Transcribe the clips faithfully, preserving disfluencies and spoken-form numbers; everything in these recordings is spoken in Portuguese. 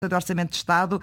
do Orçamento de Estado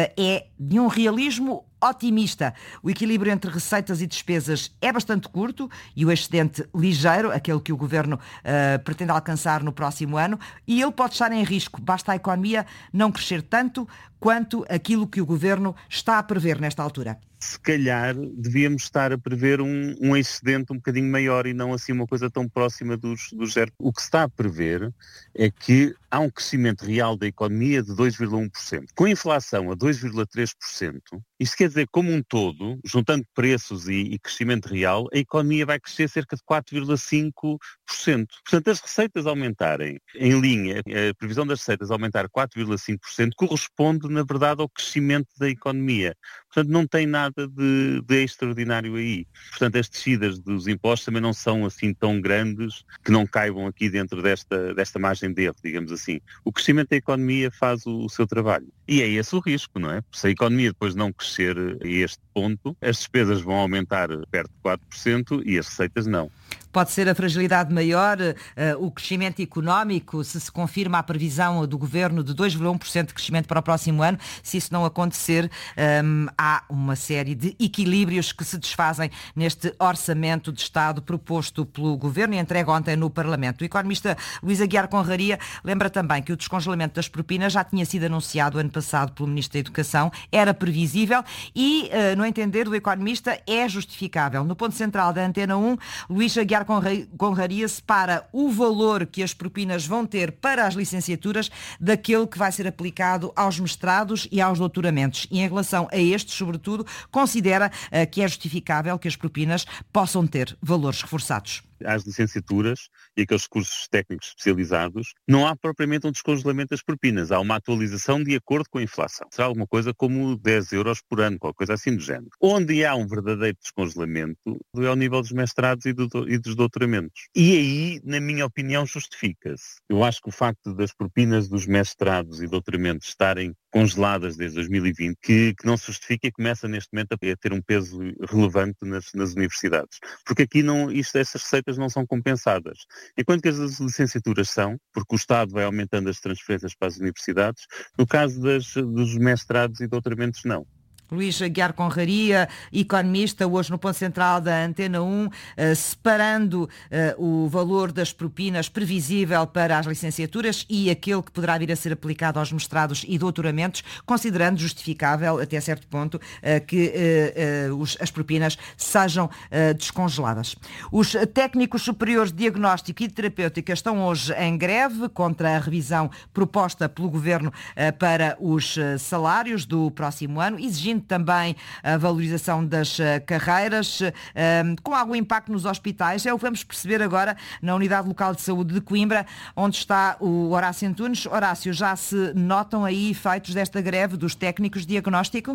é de um realismo otimista. O equilíbrio entre receitas e despesas é bastante curto e o excedente ligeiro, aquele que o Governo uh, pretende alcançar no próximo ano, e ele pode estar em risco. Basta a economia não crescer tanto quanto aquilo que o Governo está a prever nesta altura. Se calhar devíamos estar a prever um, um excedente um bocadinho maior e não assim uma coisa tão próxima dos, dos zero. O que se está a prever é que há um crescimento real da economia de dois vírgula um por cento. Com a inflação a dois vírgula três por cento, isto quer dizer, como um todo, juntando preços e, e crescimento real, a economia vai crescer cerca de quatro vírgula cinco por cento. Portanto, as receitas aumentarem em linha, a previsão das receitas aumentar quatro vírgula cinco por cento corresponde, na verdade, ao crescimento da economia. Portanto, não tem nada de, de extraordinário aí. Portanto, as descidas dos impostos também não são assim tão grandes que não caibam aqui dentro desta, desta margem de erro, digamos assim. O crescimento da economia faz o, o seu trabalho. E é esse o risco, não é? Se a economia depois não crescer a este ponto, as despesas vão aumentar perto de quatro por cento e as receitas não. Pode ser a fragilidade maior, uh, o crescimento económico, se se confirma a previsão do Governo de dois vírgula um por cento de crescimento para o próximo ano. Se isso não acontecer, um, há uma série de equilíbrios que se desfazem neste orçamento de Estado proposto pelo Governo e entregue ontem no Parlamento. O economista Luís Aguiar Conraria lembra também que o descongelamento das propinas já tinha sido anunciado ano passado pelo Ministro da Educação, era previsível e, uh, no entender do economista, é justificável. No ponto central da Antena um, Luís Aguiar Conraria separa o valor que as propinas vão ter para as licenciaturas daquele que vai ser aplicado aos mestrados e aos doutoramentos. E em relação a estes, sobretudo, considera uh, que é justificável que as propinas possam ter valores reforçados. Às licenciaturas e aqueles cursos técnicos especializados, não há propriamente um descongelamento das propinas, há uma atualização de acordo com a inflação. Será alguma coisa como dez euros por ano, qualquer coisa assim do género. Onde há um verdadeiro descongelamento é ao nível dos mestrados e, do, e dos doutoramentos. E aí, na minha opinião, justifica-se. Eu acho que o facto das propinas dos mestrados e doutoramentos estarem congeladas desde dois mil e vinte, que, que não se justifica e começa neste momento a ter um peso relevante nas, nas universidades. Porque aqui não, isto, estas receitas não são compensadas. Enquanto que as licenciaturas são, porque o Estado vai aumentando as transferências para as universidades, no caso das, dos mestrados e doutoramentos não. Luís Aguiar Conraria, economista, hoje no ponto central da Antena um, uh, separando uh, o valor das propinas previsível para as licenciaturas e aquele que poderá vir a ser aplicado aos mestrados e doutoramentos, considerando justificável, até certo ponto, uh, que uh, uh, os, as propinas sejam uh, descongeladas. Os técnicos superiores de diagnóstico e de terapêutica estão hoje em greve contra a revisão proposta pelo Governo uh, para os uh, salários do próximo ano, exigindo também a valorização das carreiras, com algum impacto nos hospitais. É o que vamos perceber agora na Unidade Local de Saúde de Coimbra, onde está o Horácio Antunes. Horácio, já se notam aí efeitos desta greve dos técnicos de diagnóstico?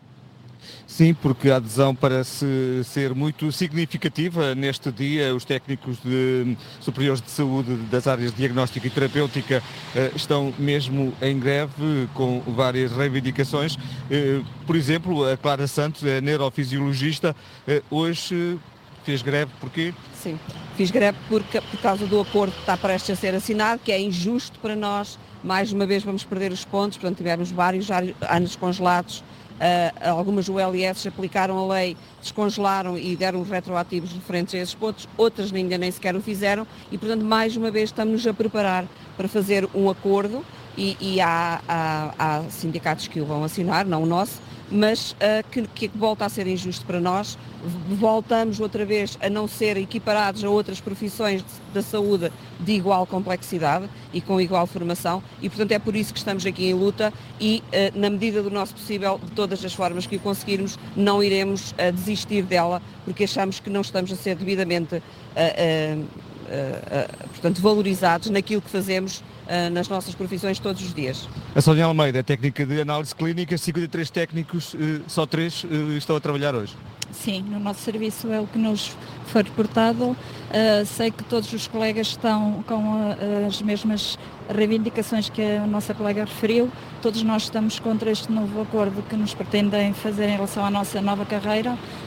Sim, porque a adesão parece ser muito significativa. Neste dia, os técnicos de, superiores de saúde das áreas de diagnóstica e terapêutica eh, estão mesmo em greve, com várias reivindicações. Eh, por exemplo, a Clara Santos, a neurofisiologista, eh, hoje fez greve. Porquê? Sim, fiz greve porque, por causa do acordo que está prestes a ser assinado, que é injusto para nós. Mais uma vez vamos perder os pontos, portanto tivemos vários anos congelados. Uh, algumas U L S aplicaram a lei, descongelaram e deram retroativos referentes a esses pontos, outras ainda nem sequer o fizeram e, portanto, mais uma vez estamos-nos a preparar para fazer um acordo e, e há, há, há sindicatos que o vão assinar, não o nosso, mas uh, que, que volta a ser injusto para nós. Voltamos outra vez a não ser equiparados a outras profissões da saúde de igual complexidade e com igual formação e, portanto, é por isso que estamos aqui em luta e, uh, na medida do nosso possível, de todas as formas que o conseguirmos, não iremos uh, desistir dela, porque achamos que não estamos a ser devidamente uh, uh, uh, uh, portanto, valorizados naquilo que fazemos uh, nas nossas profissões todos os dias. A Sónia Almeida é técnica de análise clínica, cinquenta e três técnicos, uh, só três uh, estão a trabalhar hoje. Sim, no nosso serviço é o que nos foi reportado. Uh, sei que todos os colegas estão com uh, as mesmas reivindicações que a nossa colega referiu. Todos nós estamos contra este novo acordo que nos pretendem fazer em relação à nossa nova carreira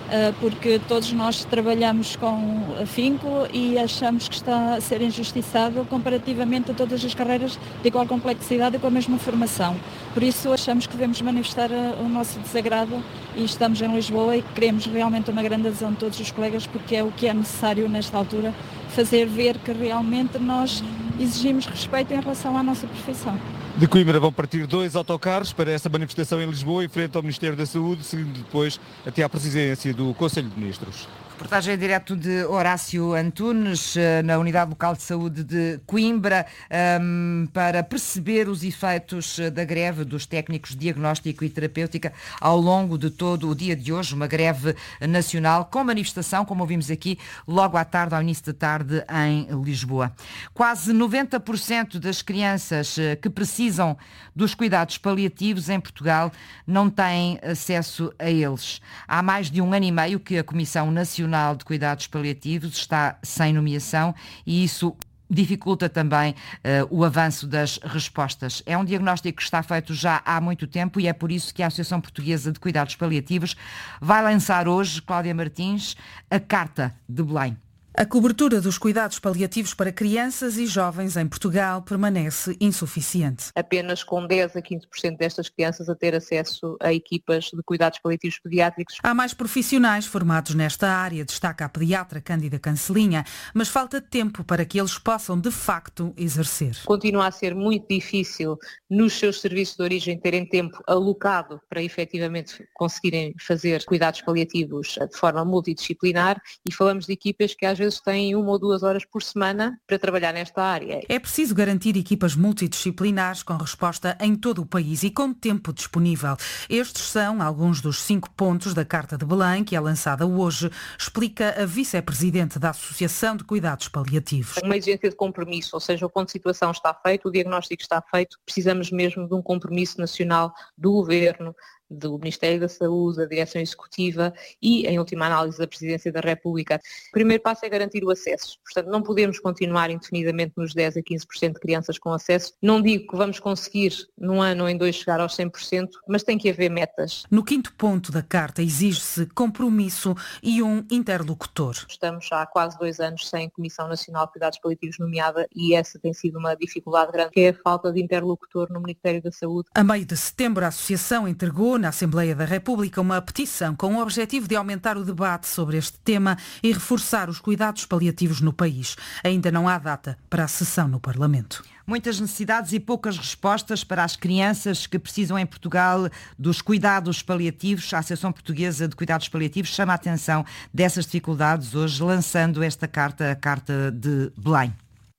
porque todos nós trabalhamos com afinco e achamos que está a ser injustiçado comparativamente a todas as carreiras de igual complexidade e com a mesma formação. Por isso achamos que devemos manifestar o nosso desagrado e estamos em Lisboa e queremos realmente uma grande adesão de todos os colegas, porque é o que é necessário nesta altura, fazer ver que realmente nós exigimos respeito em relação à nossa profissão. De Coimbra vão partir dois autocarros para essa manifestação em Lisboa, em frente ao Ministério da Saúde, seguindo depois até à presidência do Conselho de Ministros. Reportagem direto de Horácio Antunes, na Unidade Local de Saúde de Coimbra, um, para perceber os efeitos da greve dos técnicos de diagnóstico e terapêutica ao longo de todo o dia de hoje, uma greve nacional com manifestação, como ouvimos aqui, logo à tarde, ao início da tarde, em Lisboa. Quase noventa por cento das crianças que precisam dos cuidados paliativos em Portugal não têm acesso a eles. Há mais de um ano e meio que a Comissão Nacional de Cuidados Paliativos está sem nomeação e isso dificulta também uh, o avanço das respostas. É um diagnóstico que está feito já há muito tempo e é por isso que a Associação Portuguesa de Cuidados Paliativos vai lançar hoje, Cláudia Martins, a Carta de Belém. A cobertura dos cuidados paliativos para crianças e jovens em Portugal permanece insuficiente. Apenas com dez a quinze por cento destas crianças a ter acesso a equipas de cuidados paliativos pediátricos. Há mais profissionais formados nesta área, destaca a pediatra Cândida Cancelinha, mas falta tempo para que eles possam de facto exercer. Continua a ser muito difícil nos seus serviços de origem terem tempo alocado para efetivamente conseguirem fazer cuidados paliativos de forma multidisciplinar e falamos de equipas que às vezes têm uma ou duas horas por semana para trabalhar nesta área. É preciso garantir equipas multidisciplinares com resposta em todo o país e com tempo disponível. Estes são alguns dos cinco pontos da Carta de Belém, que é lançada hoje, explica a vice-presidente da Associação de Cuidados Paliativos. Uma exigência de compromisso, ou seja, o ponto de situação está feito, o diagnóstico está feito, precisamos mesmo de um compromisso nacional do Governo, do Ministério da Saúde, da Direção Executiva e, em última análise, da Presidência da República. O primeiro passo é garantir o acesso. Portanto, não podemos continuar indefinidamente nos dez a quinze por cento de crianças com acesso. Não digo que vamos conseguir, num ano ou em dois, chegar aos cem por cento, mas tem que haver metas. No quinto ponto da Carta exige-se compromisso e um interlocutor. Estamos há quase dois anos sem Comissão Nacional de Cuidados Paliativos nomeada e essa tem sido uma dificuldade grande, que é a falta de interlocutor no Ministério da Saúde. A meio de setembro, a Associação entregou na Assembleia da República uma petição com o objetivo de aumentar o debate sobre este tema e reforçar os cuidados paliativos no país. Ainda não há data para a sessão no Parlamento. Muitas necessidades e poucas respostas para as crianças que precisam em Portugal dos cuidados paliativos. A Associação Portuguesa de Cuidados Paliativos chama a atenção dessas dificuldades hoje, lançando esta carta, a Carta de Belém.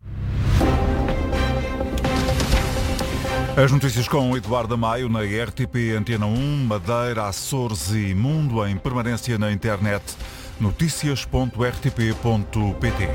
As notícias com Eduardo Maio na R T P Antena um, Madeira, Açores e Mundo em permanência na internet notícias ponto r t p ponto p t.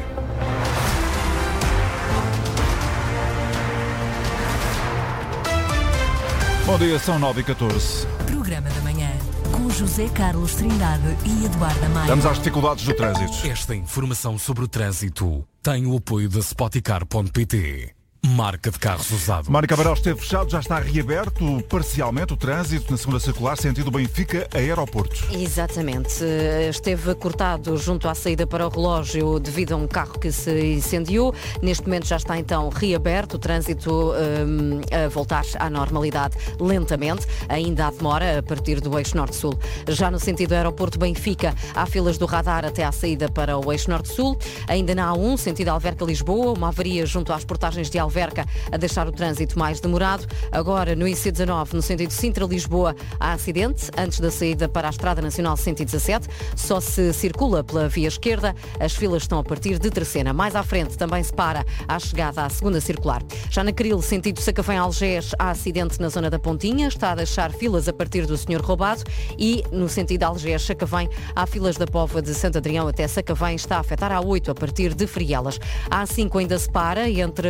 Bom dia, são nove e catorze. Programa da manhã com José Carlos Trindade e Eduardo Maio. Vamos às dificuldades do trânsito. Esta informação sobre o trânsito tem o apoio da Spoticar ponto p t. Marca de carros usados. Mónica Cabral esteve fechado, já está reaberto parcialmente o trânsito na segunda circular, sentido Benfica a aeroportos. Exatamente. Esteve cortado junto à saída para o relógio devido a um carro que se incendiou. Neste momento já está então reaberto o trânsito um, a voltar à normalidade lentamente. Ainda há demora a partir do eixo norte-sul. Já no sentido aeroporto Benfica, há filas do radar até à saída para o eixo norte-sul. Ainda na A um, sentido Alverca-Lisboa, uma avaria junto às portagens de Alverca a deixar o trânsito mais demorado. Agora, no I C dezanove, no sentido Sintra-Lisboa, há acidente antes da saída para a Estrada Nacional cento e dezassete. Só se circula pela via esquerda. As filas estão a partir de Terceira. Mais à frente também se para à chegada à segunda circular. Já na Caril, sentido Sacavém-Algés, há acidente na zona da Pontinha. Está a deixar filas a partir do Senhor Roubado. E no sentido Algés-Sacavém, há filas da Póvoa de Santo Adrião até Sacavém. Está a afetar a oito a partir de Frielas. A A cinco ainda se para entre a área de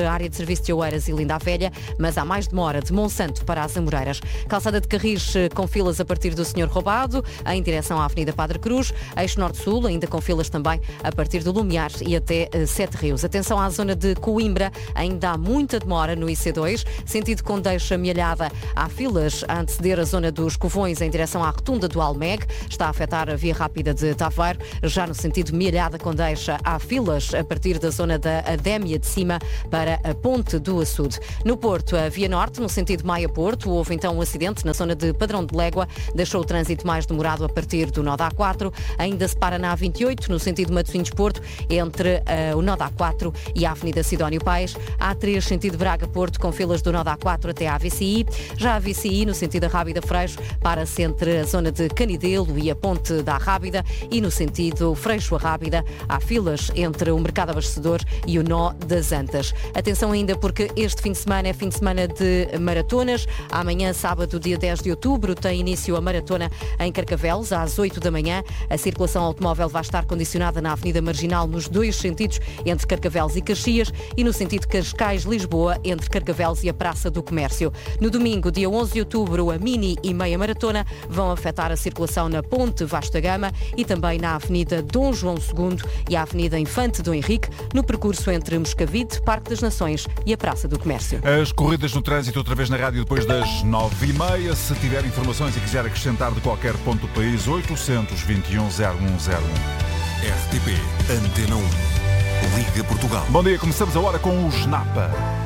serviço de Oeiras e Linda a Velha, mas há mais demora de Monsanto para as Amoreiras. Calçada de Carris com filas a partir do Senhor Roubado, em direção à Avenida Padre Cruz, eixo norte-sul, ainda com filas também a partir do Lumiar e até Sete Rios. Atenção à zona de Coimbra, ainda há muita demora no I C dois, sentido Condeixa Amealhada, há filas a anteceder a zona dos Covões em direção à rotunda do Almeg, está a afetar a via rápida de Taveiro, já no sentido Mealhada Condeixa há filas a partir da zona da Adémia de Cima para a Ponte do Açude. No Porto, a via norte, no sentido Maia-Porto, houve então um acidente na zona de Padrão de Légua, deixou o trânsito mais demorado a partir do nó da A quatro, ainda se para na A vinte e oito, no sentido Matosinhos-Porto, entre uh, o nó da A quatro e a Avenida Sidónio Paes, A três, sentido Braga-Porto, com filas do nó da A quatro até à A V C I, já a V C I, no sentido Rábida-Freixo, para-se entre a zona de Canidelo e a Ponte da Rábida, e no sentido Freixo-Rábida, há filas entre o Mercado Abastecedor e o nó das Antas. Atenção ainda porque este fim de semana é fim de semana de maratonas. Amanhã, sábado, dia dez de outubro, tem início a maratona em Carcavelos, às oito da manhã. A circulação automóvel vai estar condicionada na Avenida Marginal nos dois sentidos, entre Carcavelos e Caxias, e no sentido Cascais-Lisboa, entre Carcavelos e a Praça do Comércio. No domingo, dia onze de outubro, a mini e meia maratona vão afetar a circulação na Ponte Vasta Gama e também na Avenida Dom João segundo e a Avenida Infante Dom Henrique, no percurso entre Moscavide, Parque das Nações e a Praça do Comércio. As corridas no trânsito outra vez na rádio depois das nove e meia. Se tiver informações e quiser acrescentar de qualquer ponto do país, oitocentos, vinte e um, zero um zero um. R T P Antena um. Liga Portugal. Bom dia, começamos a hora com o Snapa.